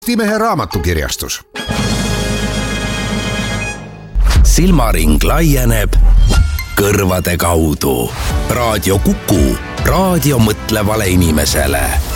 Postimehe raamatukirjastus. Silmaring laieneb kõrvade kaudu. Raadio Kuku, raadio mõtlevale inimesele.